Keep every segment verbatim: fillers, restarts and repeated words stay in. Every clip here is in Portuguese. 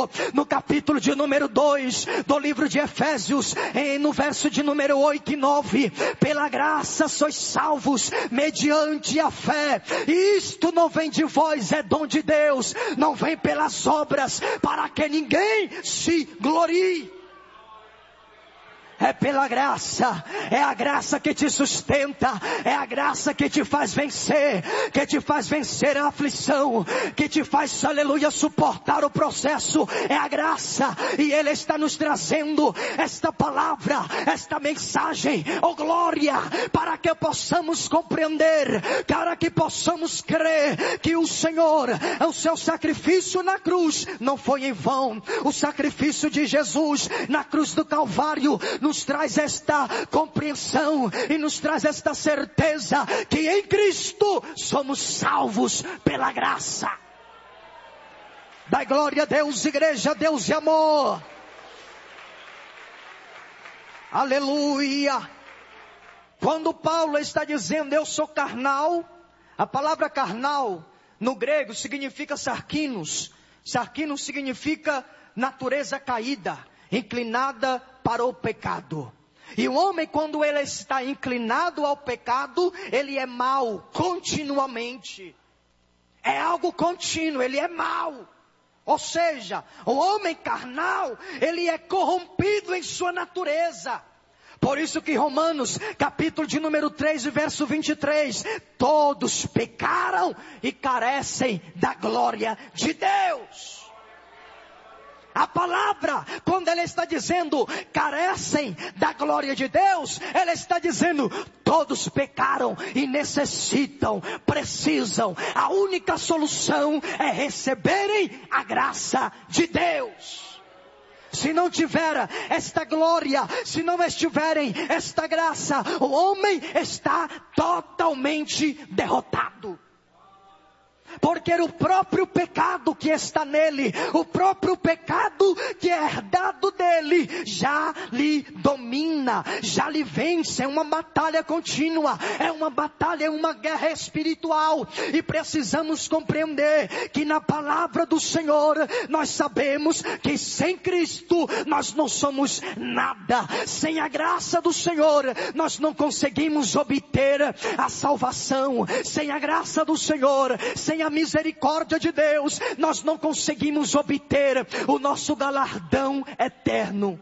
dizendo no capítulo de número dois do livro de Efésios, em, no verso de número oito e nove, pela graça sois salvos mediante a fé, isto não vem de vós, é dom de Deus, não vem pelas obras, para que ninguém se glorie. É pela graça, é a graça que te sustenta, é a graça que te faz vencer, que te faz vencer a aflição, que te faz, aleluia, suportar o processo, é a graça, e Ele está nos trazendo esta palavra, esta mensagem, oh glória, para que possamos compreender, para que possamos crer, que o Senhor, o seu sacrifício na cruz, não foi em vão, o sacrifício de Jesus na cruz do Calvário, nos traz esta compreensão e nos traz esta certeza que em Cristo somos salvos pela graça. Dai glória a Deus, igreja, Deus de amor. Aleluia. Quando Paulo está dizendo eu sou carnal, a palavra carnal no grego significa sarkinos. Sarkinos significa natureza caída, inclinada para o pecado. E o homem, quando ele está inclinado ao pecado, ele é mau continuamente. É algo contínuo, ele é mau. Ou seja, o homem carnal, ele é corrompido em sua natureza. Por isso que Romanos, capítulo de número três, verso vinte e três, todos pecaram e carecem da glória de Deus. A palavra, quando ela está dizendo carecem da glória de Deus, ela está dizendo todos pecaram e necessitam, precisam. A única solução é receberem a graça de Deus. Se não tiver esta glória, se não estiverem esta graça, o homem está totalmente derrotado. Porque o próprio pecado que está nele, o próprio pecado que é herdado dele, já lhe domina, já lhe vence. É uma batalha contínua, é uma batalha, é uma guerra espiritual. E precisamos compreender que na palavra do Senhor, nós sabemos que sem Cristo, nós não somos nada. Sem a graça do Senhor, nós não conseguimos obter a salvação. Sem a graça do Senhor, sem a misericórdia de Deus, nós não conseguimos obter o nosso galardão eterno.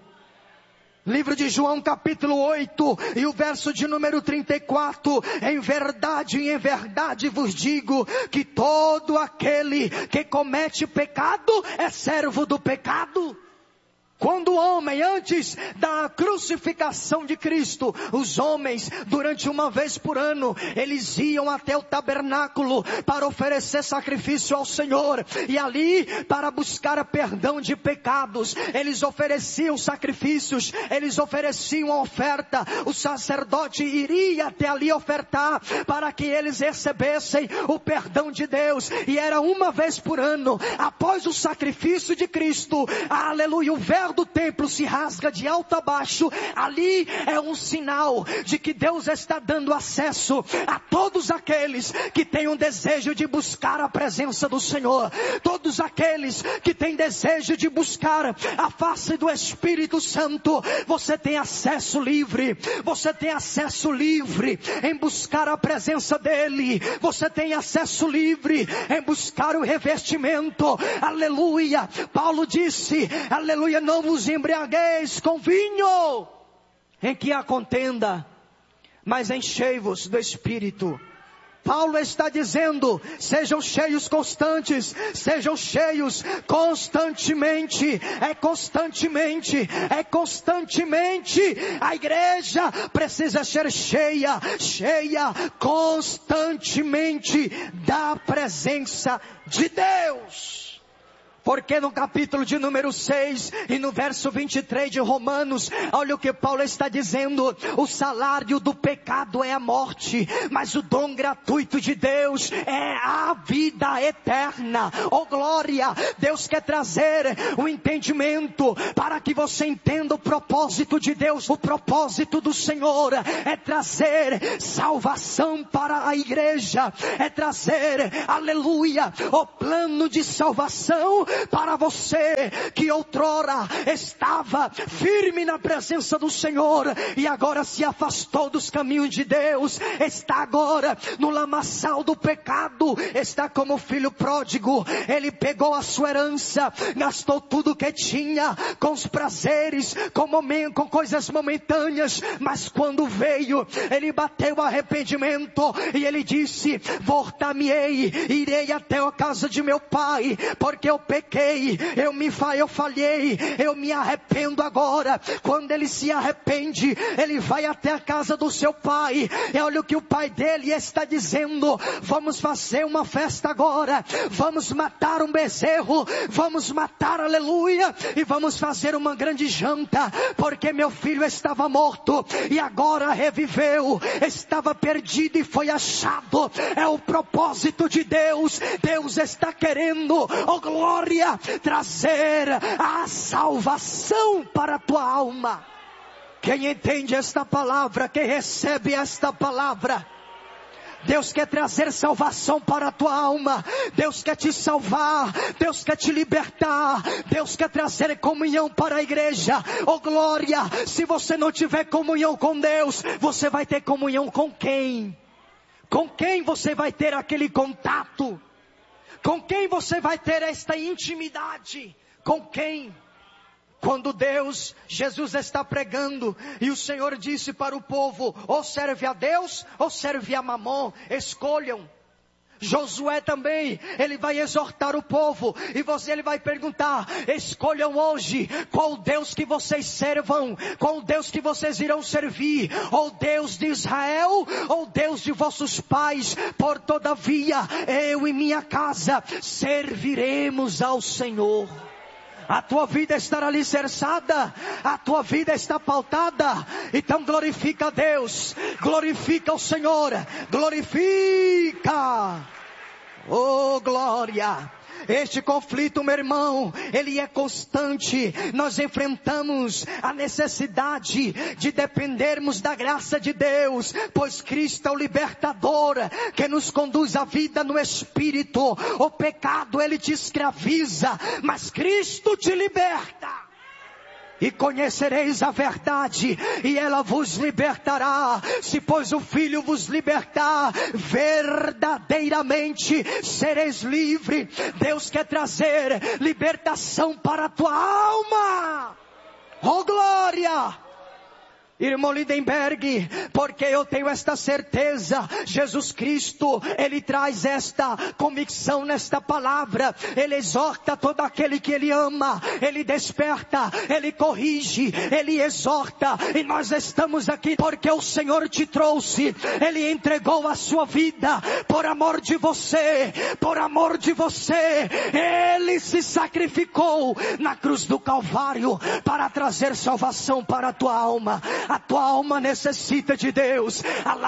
Livro de João capítulo oito e o verso de número trinta e quatro, em verdade, em verdade vos digo que todo aquele que comete pecado é servo do pecado. Quando o homem, antes da crucificação de Cristo, os homens, durante uma vez por ano, eles iam até o tabernáculo para oferecer sacrifício ao Senhor. E ali, para buscar perdão de pecados, eles ofereciam sacrifícios, eles ofereciam a oferta. O sacerdote iria até ali ofertar, para que eles recebessem o perdão de Deus. E era uma vez por ano, após o sacrifício de Cristo, aleluia, o véu do templo se rasga de alto a baixo. Ali é um sinal de que Deus está dando acesso a todos aqueles que têm um desejo de buscar a presença do Senhor, todos aqueles que têm desejo de buscar a face do Espírito Santo. Você tem acesso livre, você tem acesso livre em buscar a presença dEle, você tem acesso livre em buscar o revestimento. Aleluia. Paulo disse, aleluia, não vos embriagueis com vinho em que há contenda, mas enchei-vos do Espírito. Paulo está dizendo, sejam cheios constantes, sejam cheios constantemente, é constantemente, é constantemente. A igreja precisa ser cheia, cheia constantemente da presença de Deus. Porque no capítulo de número seis e no verso vinte e três de Romanos, olha o que Paulo está dizendo: o salário do pecado é a morte, mas o dom gratuito de Deus é a vida eterna. Oh glória! Deus quer trazer o entendimento para que você entenda o propósito de Deus. O propósito do Senhor é trazer salvação para a igreja, é trazer, aleluia, o plano de salvação para você que outrora estava firme na presença do Senhor e agora se afastou dos caminhos de Deus, está agora no lamaçal do pecado, está como filho pródigo. Ele pegou a sua herança, gastou tudo que tinha com os prazeres, com, momento, com coisas momentâneas, mas quando veio, ele bateu o arrependimento e ele disse: voltar-me-ei, irei até a casa de meu pai, porque eu pequei, eu me eu falhei, eu me arrependo agora. Quando ele se arrepende, ele vai até a casa do seu pai, e olha o que o pai dele está dizendo: vamos fazer uma festa agora, vamos matar um bezerro, vamos matar, aleluia, e vamos fazer uma grande janta, porque meu filho estava morto e agora reviveu, estava perdido e foi achado. É o propósito de Deus. Deus está querendo, oh glória, trazer a salvação para a tua alma. Quem entende esta palavra, quem recebe esta palavra, Deus quer trazer salvação para a tua alma. Deus quer te salvar. Deus quer te libertar. Deus quer trazer comunhão para a igreja. Oh glória, se você não tiver comunhão com Deus, você vai ter comunhão com quem? Com quem você vai ter aquele contato? Com quem você vai ter esta intimidade? Com quem? Quando Deus, Jesus está pregando e o Senhor disse para o povo: ou serve a Deus ou serve a Mamon, escolham. Josué também, ele vai exortar o povo e você, ele vai perguntar: escolham hoje qual Deus que vocês servam, qual Deus que vocês irão servir, ou Deus de Israel ou Deus de vossos pais. Por todavia eu e minha casa serviremos ao Senhor. A tua vida estará alicerçada, a tua vida está pautada. Então glorifica a Deus, glorifica o Senhor, glorifica. Oh glória. Este conflito, meu irmão, ele é constante. Nós enfrentamos a necessidade de dependermos da graça de Deus, pois Cristo é o libertador que nos conduz à vida no Espírito. O pecado, ele te escraviza, mas Cristo te liberta. E conhecereis a verdade, e ela vos libertará. Se pois o Filho vos libertar, verdadeiramente sereis livre. Deus quer trazer libertação para a tua alma. Oh glória! Irmão Lindenberg, porque eu tenho esta certeza, Jesus Cristo, Ele traz esta convicção nesta palavra, Ele exorta todo aquele que Ele ama, Ele desperta, Ele corrige, Ele exorta, e nós estamos aqui porque o Senhor te trouxe, Ele entregou a sua vida, por amor de você, por amor de você, Ele se sacrificou na cruz do Calvário, para trazer salvação para a tua alma. A tua alma necessita de Deus.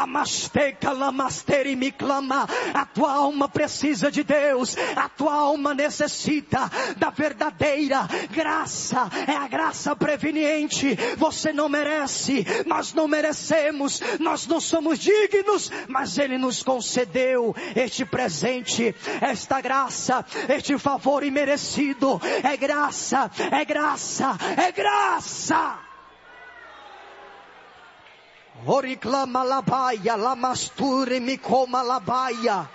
A tua alma precisa de Deus. A tua alma necessita da verdadeira graça. É a graça preveniente. Você não merece, nós não merecemos, nós não somos dignos, mas Ele nos concedeu este presente, esta graça, este favor imerecido. É graça, é graça, é graça. Oriclama labaia, lamasture me coma labaia.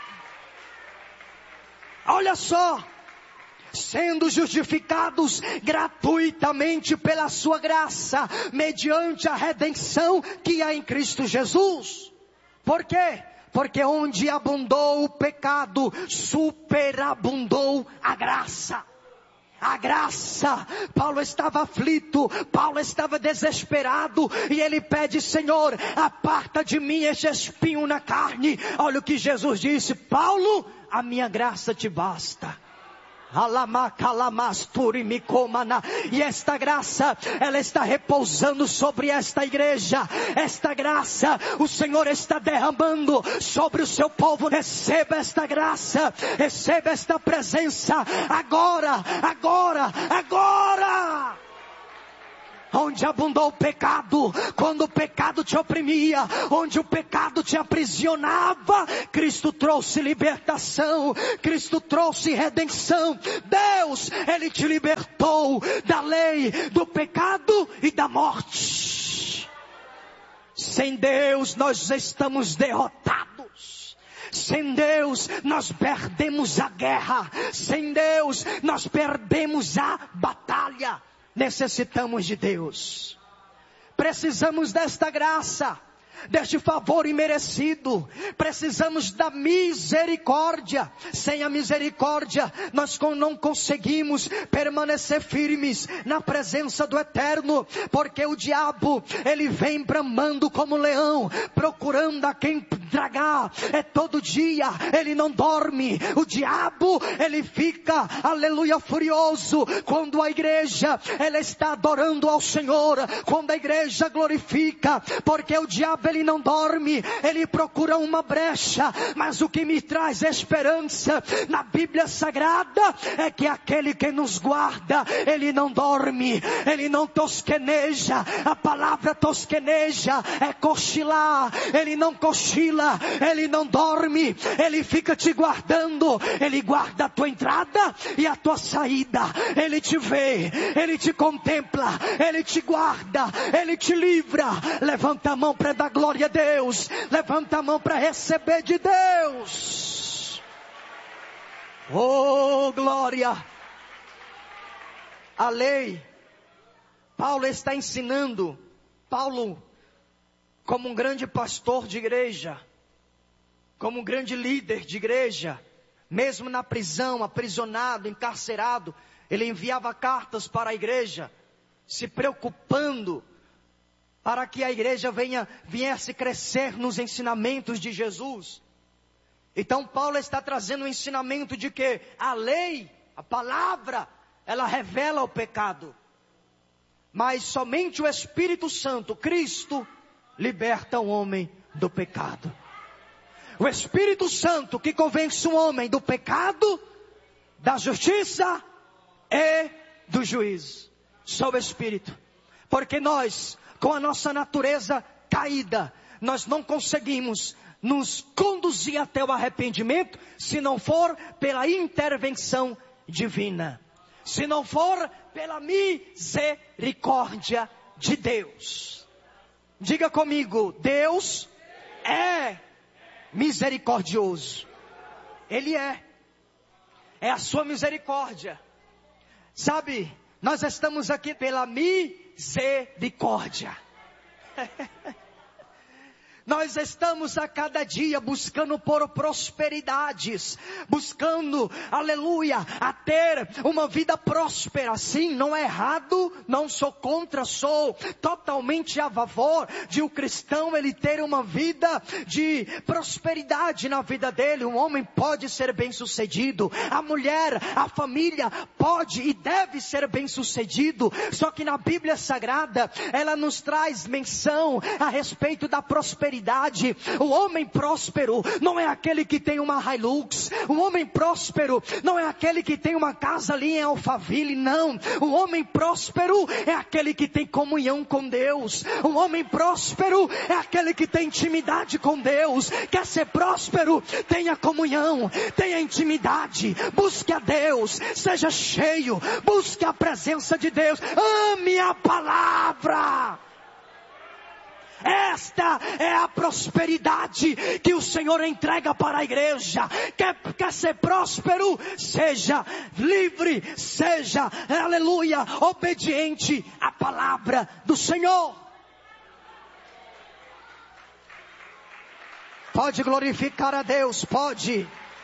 Olha só, sendo justificados gratuitamente pela sua graça, mediante a redenção que há em Cristo Jesus. Por quê? Porque onde abundou o pecado, superabundou a graça. A graça. Paulo estava aflito, Paulo estava desesperado, e ele pede: Senhor, aparta de mim este espinho na carne. Olha o que Jesus disse: Paulo, a minha graça te basta. E esta graça, ela está repousando sobre esta igreja. Esta graça, o Senhor está derramando sobre o seu povo. Receba esta graça, receba esta presença, agora, agora, agora. onde abundou o pecado, quando o pecado te oprimia, onde o pecado te aprisionava, Cristo trouxe libertação, Cristo trouxe redenção. Deus, Ele te libertou da lei, do pecado e da morte. Sem Deus nós estamos derrotados. Sem Deus nós perdemos a guerra. Sem Deus nós perdemos a batalha. Necessitamos de Deus. Precisamos desta graça, deste favor imerecido. Precisamos da misericórdia. Sem a misericórdia nós não conseguimos permanecer firmes na presença do Eterno, porque o diabo, ele vem bramando como leão, procurando a quem tragar. É todo dia, ele não dorme. O diabo, ele fica, aleluia, furioso quando a igreja, ela está adorando ao Senhor, quando a igreja glorifica, porque o diabo, ele não dorme, ele procura uma brecha. Mas o que me traz esperança na Bíblia Sagrada é que aquele que nos guarda, ele não dorme, ele não tosqueneja. A palavra tosqueneja é cochilar. Ele não cochila, ele não dorme, ele fica te guardando. Ele guarda a tua entrada e a tua saída. Ele te vê, ele te contempla, ele te guarda, ele te livra. Levanta a mão para dar glória a Deus. Levanta a mão para receber de Deus. Oh, glória. A lei, Paulo está ensinando. Paulo, como um grande pastor de igreja, como um grande líder de igreja, mesmo na prisão, aprisionado, encarcerado, ele enviava cartas para a igreja, se preocupando para que a igreja venha, viesse crescer nos ensinamentos de Jesus. Então Paulo está trazendo o ensinamento de que a lei, a palavra, ela revela o pecado. Mas somente o Espírito Santo, Cristo, liberta o homem do pecado. O Espírito Santo que convence o homem do pecado, da justiça e do juízo. Só o Espírito. Porque nós, com a nossa natureza caída, nós não conseguimos nos conduzir até o arrependimento, se não for pela intervenção divina. Se não for pela misericórdia de Deus. Diga comigo, Deus é misericordioso. Ele é. É a sua misericórdia. Sabe, nós estamos aqui pela misericórdia. Nós estamos a cada dia buscando por prosperidades, buscando, aleluia, a ter uma vida próspera. Sim, não é errado, não sou contra, sou totalmente a favor de o cristão ele ter uma vida de prosperidade na vida dele. Um homem pode ser bem sucedido, a mulher, a família pode e deve ser bem sucedido. Só que na Bíblia Sagrada, ela nos traz menção a respeito da prosperidade. O homem próspero não é aquele que tem uma Hilux. O homem próspero não é aquele que tem uma casa ali em Alphaville, não. O homem próspero é aquele que tem comunhão com Deus. O homem próspero é aquele que tem intimidade com Deus. Quer ser próspero? Tenha comunhão, tenha intimidade, busque a Deus, seja cheio, busque a presença de Deus, ame a palavra. Esta é a prosperidade que o Senhor entrega para a igreja. Quer, quer ser próspero? Seja livre, seja, aleluia, obediente à palavra do Senhor. Pode glorificar a Deus, pode.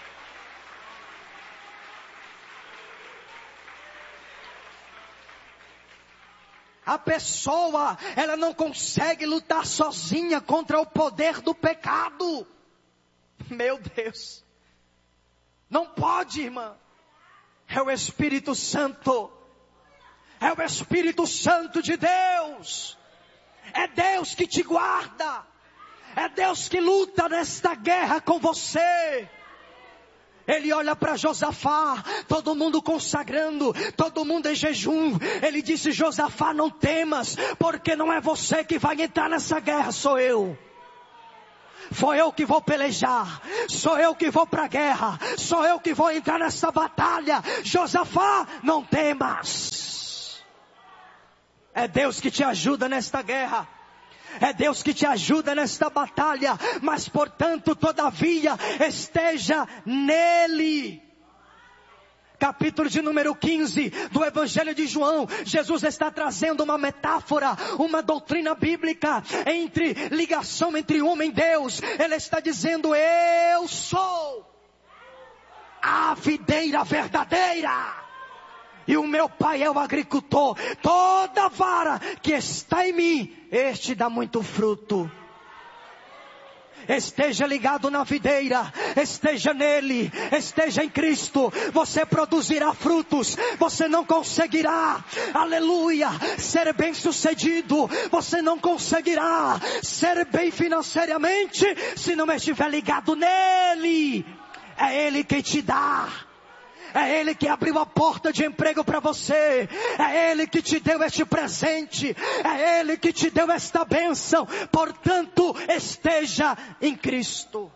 A pessoa, ela não consegue lutar sozinha contra o poder do pecado. Meu Deus. Não pode, irmã. É o Espírito Santo. É o Espírito Santo de Deus. É Deus que te guarda. É Deus que luta nesta guerra com você. Ele olha para Josafá, todo mundo consagrando, todo mundo em jejum. Ele disse: Josafá, não temas, porque não é você que vai entrar nessa guerra, sou eu. Sou eu que vou pelejar, sou eu que vou para a guerra, sou eu que vou entrar nessa batalha. Josafá, não temas. É Deus que te ajuda nesta guerra. É Deus que te ajuda nesta batalha, mas portanto, todavia, esteja nele. Capítulo de número quinze do Evangelho de João, Jesus está trazendo uma metáfora, uma doutrina bíblica, entre ligação entre homem e Deus. Ele está dizendo: eu sou a videira verdadeira. E o meu pai é o agricultor. Toda vara que está em mim, este dá muito fruto. Esteja ligado na videira, esteja nele, esteja em Cristo. Você produzirá frutos. Você não conseguirá, aleluia, ser bem sucedido. Você não conseguirá ser bem financeiramente se não estiver ligado nele. É ele que te dá. É Ele que abriu a porta de emprego para você. É Ele que te deu este presente. É Ele que te deu esta bênção. Portanto, esteja em Cristo.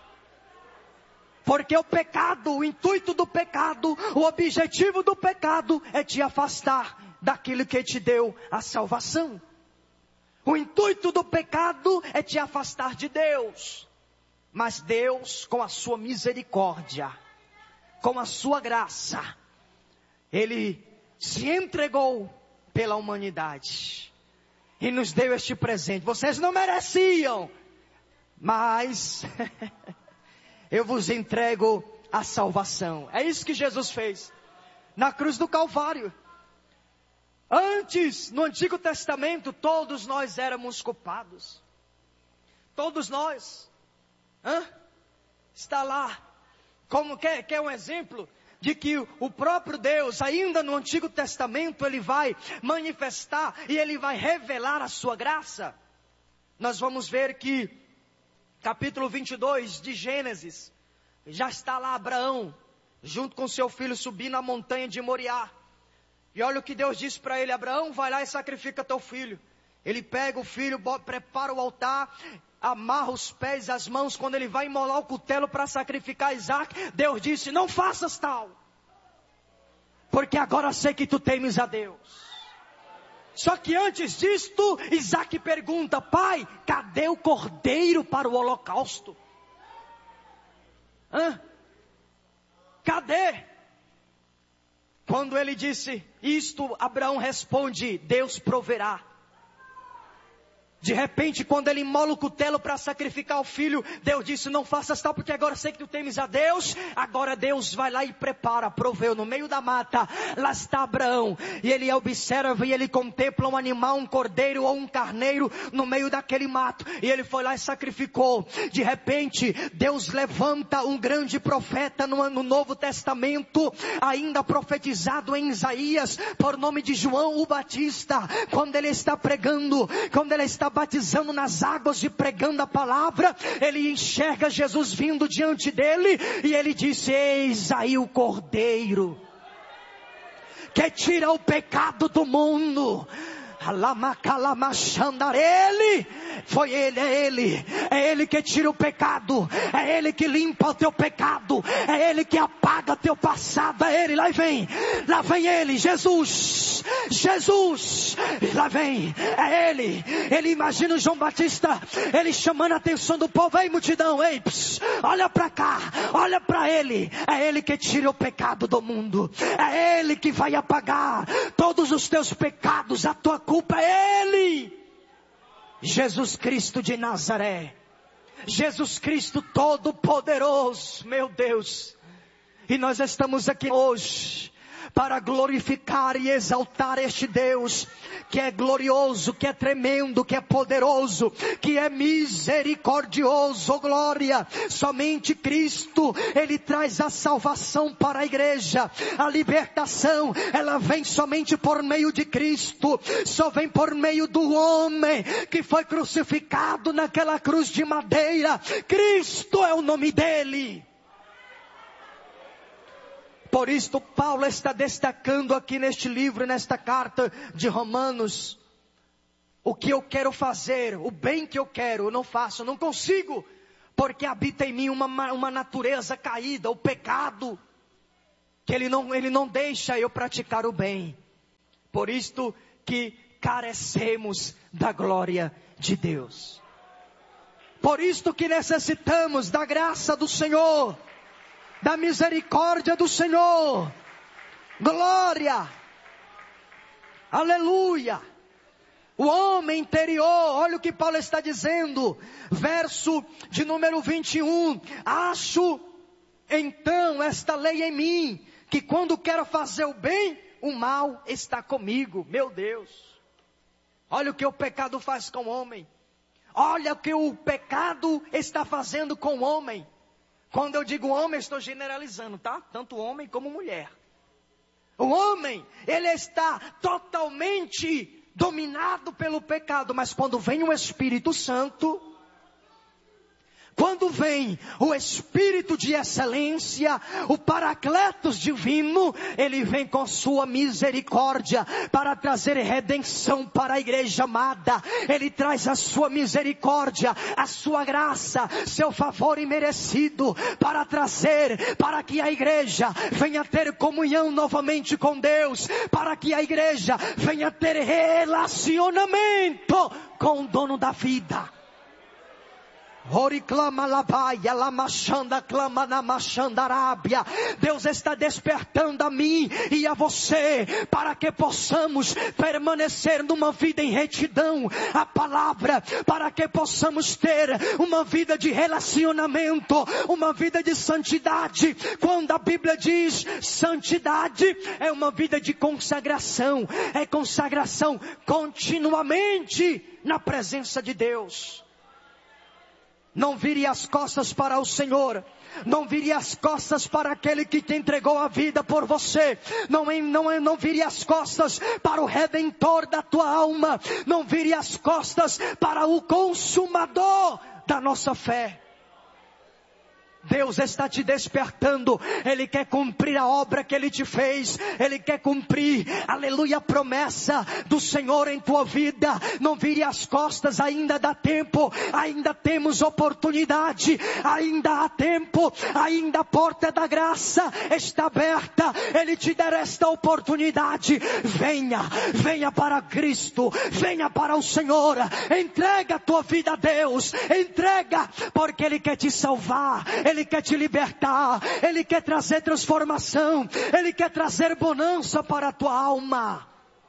Porque o pecado, o intuito do pecado, o objetivo do pecado é te afastar daquilo que te deu a salvação. O intuito do pecado é te afastar de Deus. Mas Deus, com a sua misericórdia, com a sua graça, Ele se entregou pela humanidade e nos deu este presente. Vocês não mereciam, mas eu vos entrego a salvação. É isso que Jesus fez na cruz do Calvário. Antes, no Antigo Testamento, todos nós éramos culpados. Todos nós. Hã? Está lá. Como quer, quer um exemplo de que o próprio Deus, ainda no Antigo Testamento, Ele vai manifestar e Ele vai revelar a sua graça? Nós vamos ver que, capítulo vinte e dois de Gênesis, já está lá Abraão, junto com seu filho, subindo a montanha de Moriá. E olha o que Deus disse para ele: Abraão, vai lá e sacrifica teu filho. Ele pega o filho, prepara o altar, amarra os pés e as mãos. Quando ele vai imolar o cutelo para sacrificar Isaac, Deus disse: não faças tal, porque agora sei que tu temes a Deus. Só que antes disto, Isaac pergunta: pai, cadê o cordeiro para o holocausto? Hã? Cadê? Quando ele disse isto, Abraão responde: Deus proverá. De repente, quando ele imola o cutelo para sacrificar o filho, Deus disse: não faças tal, porque agora sei que tu temes a Deus. Agora Deus vai lá e prepara, proveu. No meio da mata, lá está Abraão. E ele observa e ele contempla um animal, um cordeiro ou um carneiro no meio daquele mato. E ele foi lá e sacrificou. De repente, Deus levanta um grande profeta no, no Novo Testamento, ainda profetizado em Isaías, por nome de João o Batista. Quando ele está pregando, quando ele está batizando nas águas e pregando a palavra, ele enxerga Jesus vindo diante dele, e ele disse: eis aí o cordeiro que tira o pecado do mundo. Ele, foi ele, é ele, é ele que tira o pecado, é ele que limpa o teu pecado, é ele que apaga teu passado, é ele, lá vem, lá vem ele, Jesus, Jesus, lá vem, é ele, ele imagina o João Batista, ele chamando a atenção do povo: ei multidão, ei, pss, olha pra cá, olha pra ele, é ele que tira o pecado do mundo, é ele que vai apagar todos os teus pecados, a tua culpa é Ele, Jesus Cristo de Nazaré, Jesus Cristo Todo-Poderoso, meu Deus. E nós estamos aqui hoje para glorificar e exaltar este Deus, que é glorioso, que é tremendo, que é poderoso, que é misericordioso, oh glória. Somente Cristo, Ele traz a salvação para a igreja. A libertação, ela vem somente por meio de Cristo, só vem por meio do homem que foi crucificado naquela cruz de madeira. Cristo é o nome dele. Por isso Paulo está destacando aqui neste livro, nesta carta de Romanos, o que eu quero fazer, o bem que eu quero, eu não faço, eu não consigo, porque habita em mim uma, uma natureza caída, o pecado, que ele não, ele não deixa eu praticar o bem. Por isto que carecemos da glória de Deus. Por isto que necessitamos da graça do Senhor, da misericórdia do Senhor. Glória! Aleluia! O homem interior, olha o que Paulo está dizendo, verso de número vinte e um, acho então esta lei em mim, que quando quero fazer o bem, o mal está comigo. Meu Deus, olha o que o pecado faz com o homem, olha o que o pecado está fazendo com o homem. Quando eu digo homem, estou generalizando, tá? Tanto homem como mulher. O homem, ele está totalmente dominado pelo pecado, mas quando vem o Espírito Santo, quando vem o Espírito de excelência, o Paracletos divino, ele vem com sua misericórdia para trazer redenção para a igreja amada. Ele traz a sua misericórdia, a sua graça, seu favor imerecido, para trazer, para que a igreja venha ter comunhão novamente com Deus, para que a igreja venha ter relacionamento com o dono da vida. Ori clama labaia, lamachanda clama na machandarábia. Deus está despertando a mim e a você, para que possamos permanecer numa vida em retidão à palavra, para que possamos ter uma vida de relacionamento, uma vida de santidade. Quando a Bíblia diz santidade, é uma vida de consagração, é consagração continuamente na presença de Deus. Não vire as costas para o Senhor. Não vire as costas para aquele que te entregou a vida por você. Não, não, não vire as costas para o Redentor da tua alma. Não vire as costas para o Consumador da nossa fé. Deus está te despertando, Ele quer cumprir a obra que Ele te fez, Ele quer cumprir, aleluia, a promessa do Senhor em tua vida. Não vire as costas, ainda dá tempo, ainda temos oportunidade, ainda há tempo, ainda a porta da graça está aberta, Ele te der esta oportunidade. Venha, venha para Cristo, venha para o Senhor, entrega a tua vida a Deus, entrega, porque Ele quer te salvar, Ele quer te libertar, Ele quer trazer transformação, Ele quer trazer bonança para a tua alma.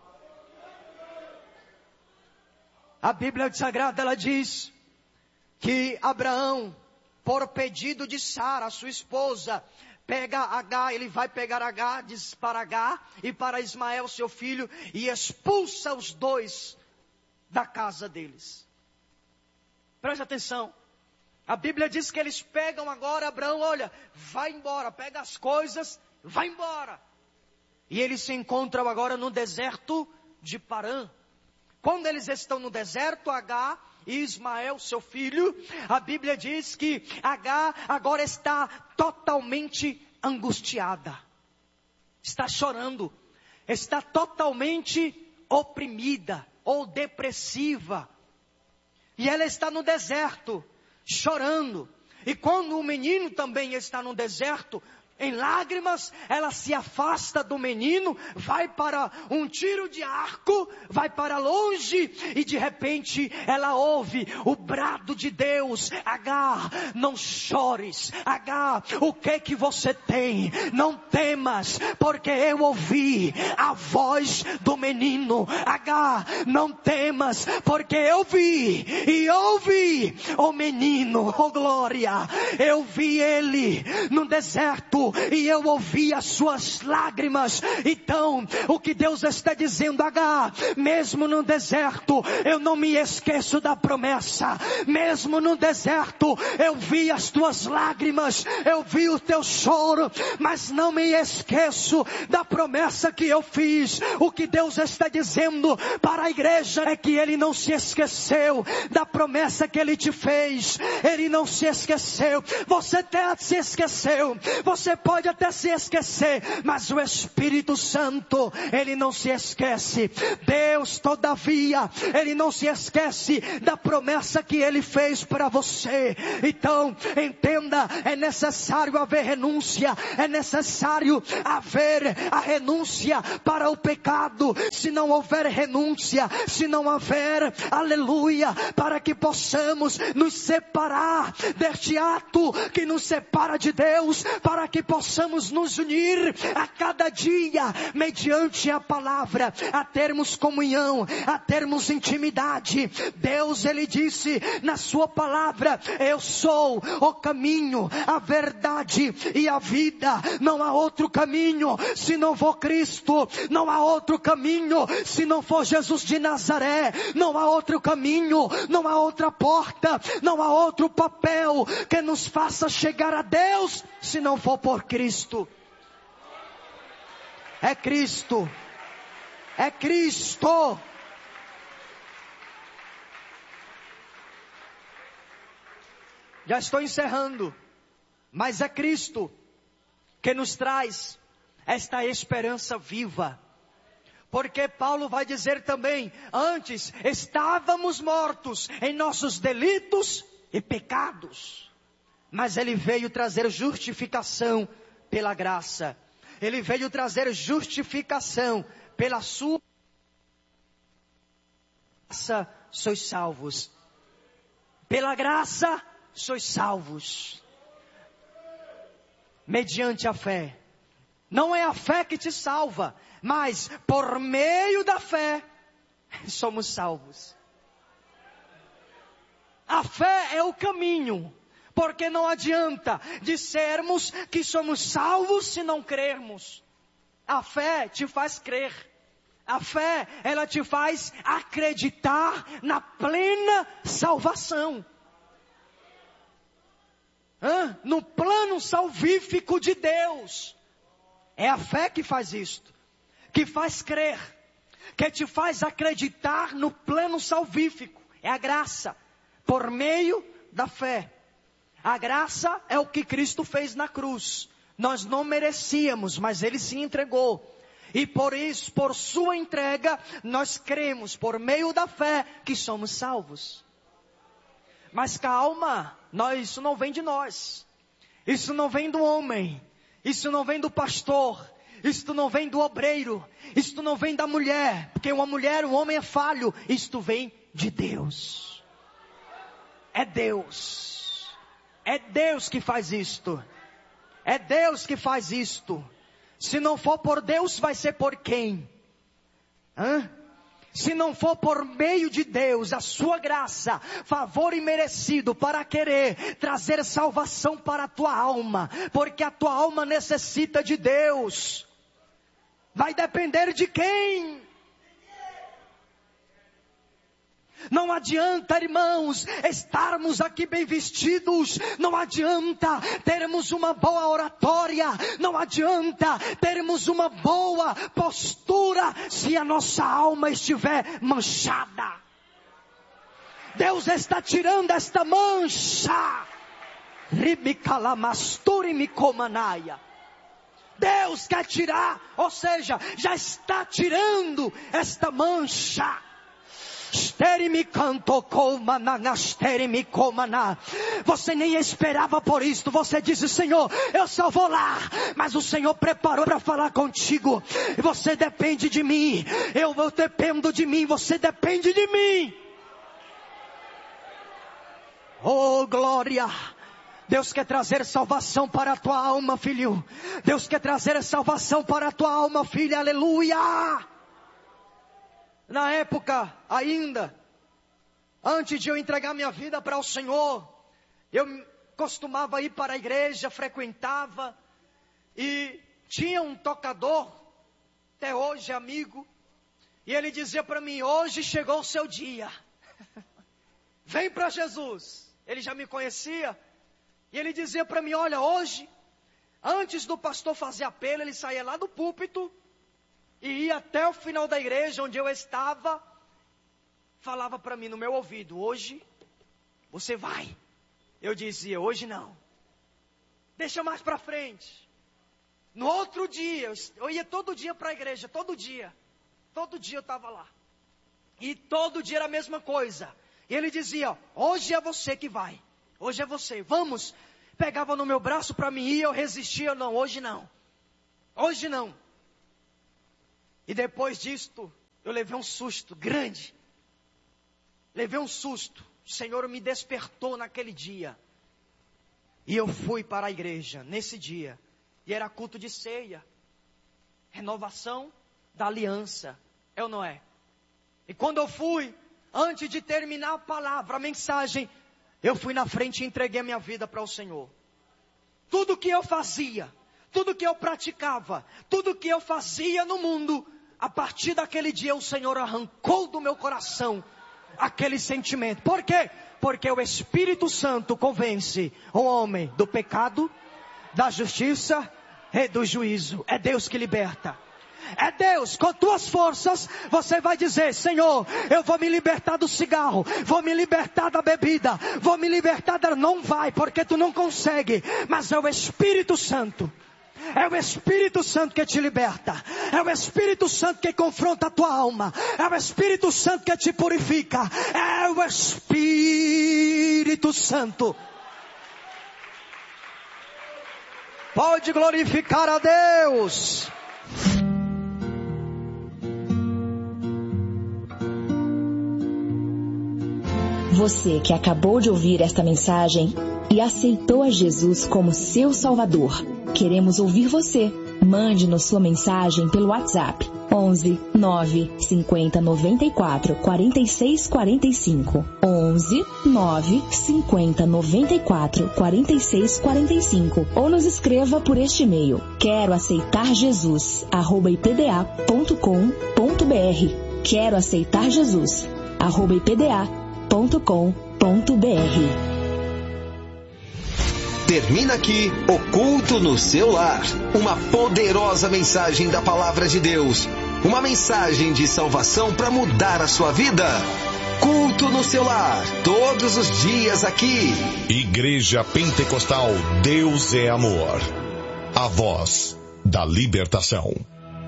A Bíblia Sagrada, ela diz que Abraão, por pedido de Sara, sua esposa, pega Agar, ele vai pegar Agar, diz para Agar e para Ismael, seu filho, e expulsa os dois da casa deles. Preste atenção. A Bíblia diz que eles pegam agora Abraão, olha, vai embora, pega as coisas, vai embora. E eles se encontram agora no deserto de Parã. Quando eles estão no deserto, Agar e Ismael, seu filho, a Bíblia diz que Agar agora está totalmente angustiada. Está chorando, está totalmente oprimida ou depressiva. E ela está no deserto, chorando. E quando o menino também está no deserto, em lágrimas, ela se afasta do menino, vai para um tiro de arco, vai para longe, e de repente ela ouve o brado de Deus: Agar, não chores. Agar, o que que você tem? Não temas, porque eu ouvi a voz do menino. Agar, não temas, porque eu vi e ouvi o menino. Oh glória, eu vi ele no deserto e eu ouvi as suas lágrimas. Então, o que Deus está dizendo: Agar, mesmo no deserto, eu não me esqueço da promessa. Mesmo no deserto, eu vi as tuas lágrimas, eu vi o teu choro, mas não me esqueço da promessa que eu fiz. O que Deus está dizendo para a igreja é que Ele não se esqueceu da promessa que Ele te fez. Ele não se esqueceu. Você até se esqueceu. Você Você pode até se esquecer, mas o Espírito Santo, Ele não se esquece. Deus, todavia, Ele não se esquece da promessa que Ele fez para você. Então, entenda, é necessário haver renúncia, é necessário haver a renúncia para o pecado. Se não houver renúncia, se não houver, aleluia, para que possamos nos separar deste ato que nos separa de Deus, para que possamos nos unir a cada dia, mediante a palavra, a termos comunhão, a termos intimidade. Deus, Ele disse na sua palavra: eu sou o caminho, a verdade e a vida. Não há outro caminho se não for Cristo, não há outro caminho se não for Jesus de Nazaré, não há outro caminho, não há outra porta, não há outro papel que nos faça chegar a Deus se não for por Cristo. É Cristo, é Cristo. Já estou encerrando, mas é Cristo que nos traz esta esperança viva. Porque Paulo vai dizer também: antes estávamos mortos em nossos delitos e pecados, mas Ele veio trazer justificação pela graça. Ele veio trazer justificação pela sua graça, sois salvos. Pela graça, sois salvos. Mediante a fé. Não é a fé que te salva, mas por meio da fé, somos salvos. A fé é o caminho. Porque não adianta dissermos que somos salvos se não crermos. A fé te faz crer. A fé, ela te faz acreditar na plena salvação. Hã? No plano salvífico de Deus. É a fé que faz isto. Que faz crer. Que te faz acreditar no plano salvífico. É a graça. Por meio da fé. A graça é o que Cristo fez na cruz. Nós não merecíamos, mas Ele se entregou. E por isso, por sua entrega, nós cremos, por meio da fé, que somos salvos. Mas calma, nós, isso não vem de nós. Isso não vem do homem. Isso não vem do pastor. Isto não vem do obreiro. Isto não vem da mulher. Porque uma mulher, um homem é falho. Isto vem de Deus. É Deus. É Deus que faz isto. É Deus que faz isto. Se não for por Deus, vai ser por quem? Hã? Se não for por meio de Deus, a sua graça, favor imerecido para querer trazer salvação para a tua alma. Porque a tua alma necessita de Deus. Vai depender de quem? Não adianta, irmãos, estarmos aqui bem vestidos. Não adianta termos uma boa oratória. Não adianta termos uma boa postura se a nossa alma estiver manchada. Deus está tirando esta mancha. Deus quer tirar, ou seja, já está tirando esta mancha. Você nem esperava por isto. Você disse: Senhor, eu só vou lá. Mas o Senhor preparou para falar contigo. Você depende de mim. Eu, eu dependo de mim. Você depende de mim. Oh, glória. Deus quer trazer salvação para a tua alma, filho. Deus quer trazer salvação para a tua alma, filha. Aleluia. Na época ainda, antes de eu entregar minha vida para o Senhor, eu costumava ir para a igreja, frequentava, e tinha um tocador, até hoje amigo, e ele dizia para mim: hoje chegou o seu dia, vem para Jesus. Ele já me conhecia, e ele dizia para mim: olha, hoje, antes do pastor fazer apelo, ele saía lá do púlpito, e ia até o final da igreja onde eu estava, falava para mim no meu ouvido: hoje você vai. Eu dizia: hoje não, deixa mais para frente. No outro dia, eu ia todo dia para a igreja, todo dia. Todo dia eu estava lá. E todo dia era a mesma coisa. E ele dizia, hoje é você que vai. Hoje é você, vamos. Pegava no meu braço para mim ir, eu resistia, não, hoje não. Hoje não. E depois disto, eu levei um susto grande. Levei um susto. O Senhor me despertou naquele dia. E eu fui para a igreja nesse dia. E era culto de ceia. Renovação da aliança. É ou não é? E quando eu fui, antes de terminar a palavra, a mensagem, eu fui na frente e entreguei a minha vida para o Senhor. Tudo que eu fazia, tudo que eu praticava, tudo que eu fazia no mundo, a partir daquele dia o Senhor arrancou do meu coração aquele sentimento. Por quê? Porque o Espírito Santo convence o homem do pecado, da justiça e do juízo. É Deus que liberta. É Deus, com tuas forças, você vai dizer, Senhor, eu vou me libertar do cigarro, vou me libertar da bebida, vou me libertar da... Não vai, porque tu não consegue, mas é o Espírito Santo. É o Espírito Santo que te liberta. É o Espírito Santo que confronta a tua alma. É o Espírito Santo que te purifica. É o Espírito Santo. Pode glorificar a Deus. Você que acabou de ouvir esta mensagem e aceitou a Jesus como seu Salvador, queremos ouvir você. Mande-nos sua mensagem pelo WhatsApp onze, nove, cinquenta, noventa e quatro, quarenta e seis, quarenta e cinco. onze, nove, cinquenta, noventa e quatro, quarenta e seis, quarenta e cinco. Ou nos escreva por este e-mail. Quero aceitar Jesus, arroba i p d a ponto com ponto b r. Quero aceitar Jesus, arroba i p d a ponto com ponto b r. Termina aqui o Culto no Seu Lar. Uma poderosa mensagem da Palavra de Deus. Uma mensagem de salvação para mudar a sua vida. Culto no Seu Lar. Todos os dias aqui. Igreja Pentecostal Deus é Amor. A voz da libertação.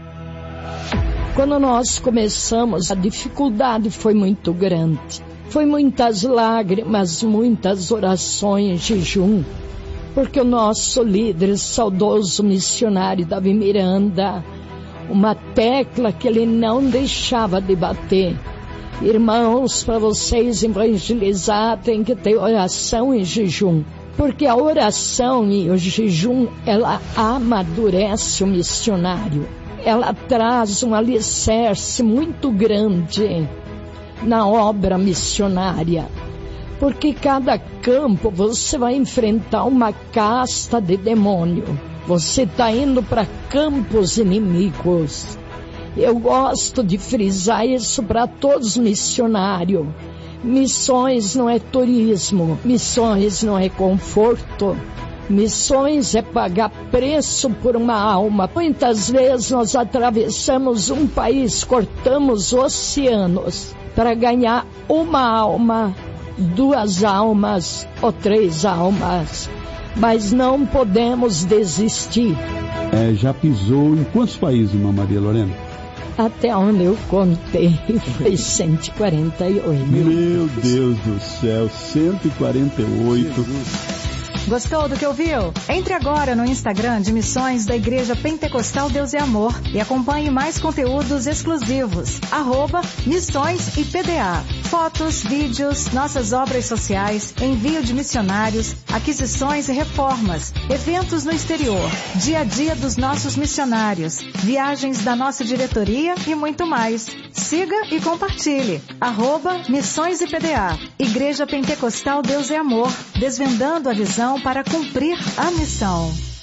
Quando nós começamos, a dificuldade foi muito grande. Foi muitas lágrimas, muitas orações, jejum. Porque o nosso líder, saudoso missionário Davi Miranda, uma tecla que ele não deixava de bater. Irmãos, para vocês evangelizar, tem que ter oração e jejum. Porque a oração e o jejum, ela amadurece o missionário. Ela traz um alicerce muito grande na obra missionária. Porque cada campo você vai enfrentar uma casta de demônio. Você está indo para campos inimigos. Eu gosto de frisar isso para todos os missionários. Missões não é turismo, missões não é conforto. Missões é pagar preço por uma alma. Muitas vezes nós atravessamos um país, cortamos oceanos para ganhar uma alma, duas almas ou três almas, mas não podemos desistir. É, já pisou em quantos países, irmã Maria Lorena? Até onde eu contei foi cento e quarenta e oito. Meu Deus do céu, cento e quarenta e oito. Gostou do que ouviu? Entre agora no Instagram de Missões da Igreja Pentecostal Deus é Amor e acompanhe mais conteúdos exclusivos. Arroba Missões I P D A. Fotos, vídeos, nossas obras sociais, envio de missionários, aquisições e reformas, eventos no exterior, dia a dia dos nossos missionários, viagens da nossa diretoria e muito mais. Siga e compartilhe. Arroba Missões I P D A. Igreja Pentecostal Deus é Amor, desvendando a visão para cumprir a missão.